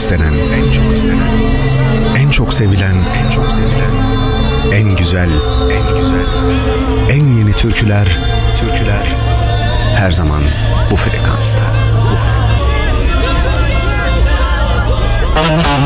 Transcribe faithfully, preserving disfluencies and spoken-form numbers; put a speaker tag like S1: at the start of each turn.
S1: istenen, en çok istenen, en çok sevilen, en çok sevilen, en güzel, en güzel, en yeni türküler, türküler her zaman bu frekansta.